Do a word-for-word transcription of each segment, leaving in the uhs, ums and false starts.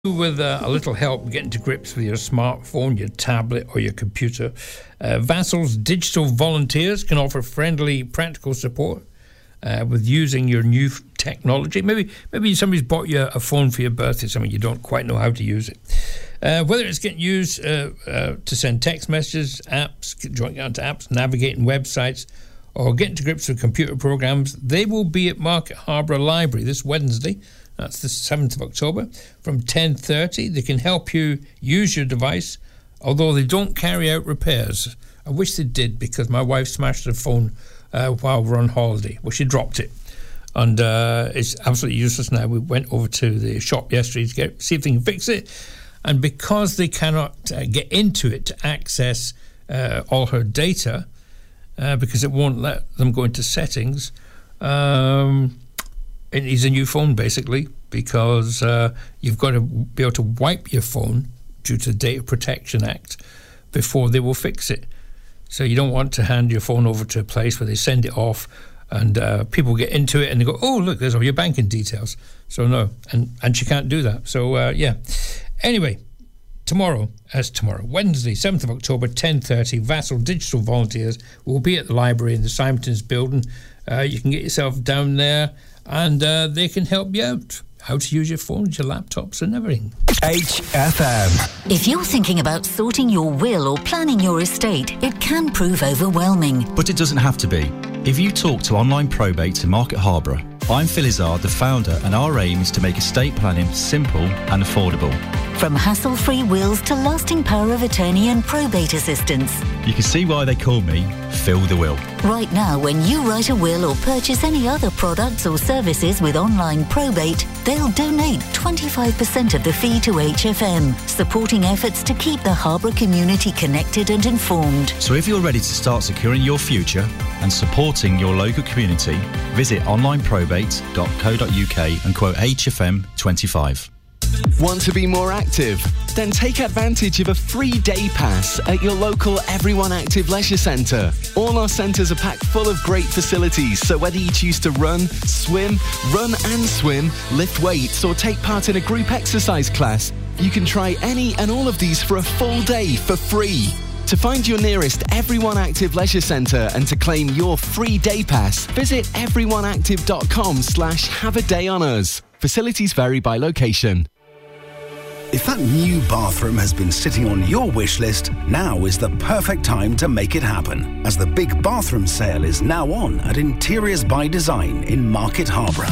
With uh, a little help getting to grips with your smartphone, your tablet or your computer, uh, Vassal's digital volunteers can offer friendly, practical support uh, with using your new f- technology. Maybe maybe somebody's bought you a phone for your birthday, something you don't quite know how to use it. Uh, whether it's getting used uh, uh, to send text messages, apps, joining onto apps, navigating websites, or getting to grips with computer programs, they will be at Market Harborough Library this Wednesday. That's the seventh of October, from ten thirty. They can help you use your device, although they don't carry out repairs. I wish they did, because my wife smashed her phone uh, while we were on holiday. Well, she dropped it, and uh, it's absolutely useless now. We went over to the shop yesterday to get, see if they can fix it, and because they cannot uh, get into it to access uh, all her data, uh, because it won't let them go into settings, um... it needs a new phone, basically, because uh, you've got to be able to wipe your phone due to the Data Protection Act before they will fix it. So you don't want to hand your phone over to a place where they send it off and uh, people get into it and they go, oh, look, there's all your banking details. So no, and, and she can't do that. So, uh, yeah. Anyway, tomorrow, as tomorrow, Wednesday, seventh of October, ten thirty, Vassal Digital Volunteers will be at the library in the Simonton's building. Uh, you can get yourself down there, and uh, they can help you out. How to use your phones, your laptops and everything. H F M. If you're thinking about sorting your will or planning your estate, it can prove overwhelming. But it doesn't have to be. If you talk to Online Probate in Market Harborough, I'm Phil Izzard, the founder, and our aim is to make estate planning simple and affordable. From hassle-free wills to lasting power of attorney and probate assistance. You can see why they call me Phil the Will. Right now, when you write a will or purchase any other products or services with Online Probate, they'll donate twenty-five percent of the fee to H F M, supporting efforts to keep the Harborough community connected and informed. So if you're ready to start securing your future and supporting your local community, visit online probate dot co dot uk and quote H F M twenty-five. Want to be more active? Then take advantage of a free day pass at your local Everyone Active Leisure Centre. All our centres are packed full of great facilities, so whether you choose to run, swim, run and swim, lift weights or take part in a group exercise class, you can try any and all of these for a full day for free. To find your nearest Everyone Active Leisure Centre and to claim your free day pass, visit everyoneactive.com slash have a day on us. Facilities vary by location. If that new bathroom has been sitting on your wish list, now is the perfect time to make it happen, as the big bathroom sale is now on at Interiors by Design in Market Harborough.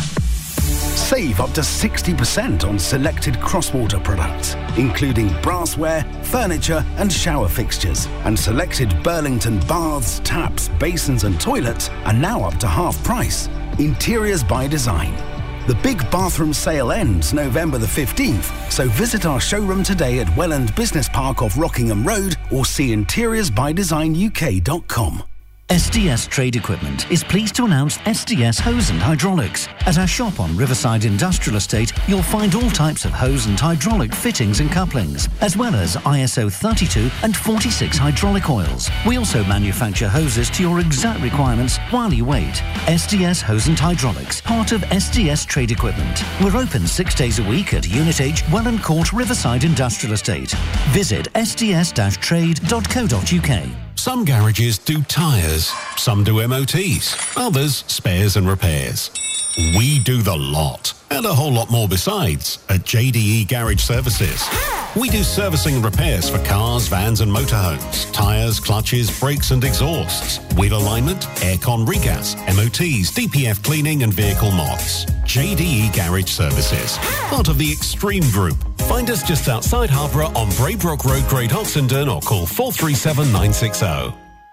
Save up to sixty percent on selected Crosswater products, including brassware, furniture and shower fixtures. And selected Burlington baths, taps, basins and toilets are now up to half price. Interiors by Design. The big bathroom sale ends November the fifteenth, so visit our showroom today at Welland Business Park off Rockingham Road or see interiors by design U K dot com. S D S Trade Equipment is pleased to announce S D S Hose and Hydraulics. At our shop on Riverside Industrial Estate, you'll find all types of hose and hydraulic fittings and couplings, as well as I S O thirty-two and forty-six hydraulic oils. We also manufacture hoses to your exact requirements while you wait. S D S Hose and Hydraulics, part of S D S Trade Equipment. We're open six days a week at Unit H, Welland Court, Riverside Industrial Estate. Visit s d s dash trade dot co dot u k. Some garages do tyres, some do M O Ts, others spares and repairs. We do the lot, and a whole lot more besides, at J D E Garage Services. We do servicing and repairs for cars, vans and motorhomes, tyres, clutches, brakes and exhausts, wheel alignment, aircon regas, M O Ts, D P F cleaning and vehicle mods. J D E Garage Services, part of the Extreme Group. Find us just outside Harborough on Braybrook Road, Great Oxenden, or call four three seven nine six zero.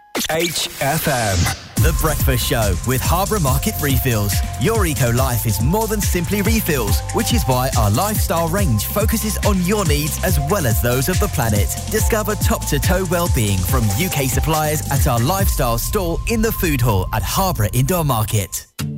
H F M. The Breakfast Show with Harborough Market Refills. Your eco-life is more than simply refills, which is why our lifestyle range focuses on your needs as well as those of the planet. Discover top-to-toe well-being from U K suppliers at our lifestyle store in the food hall at Harborough Indoor Market.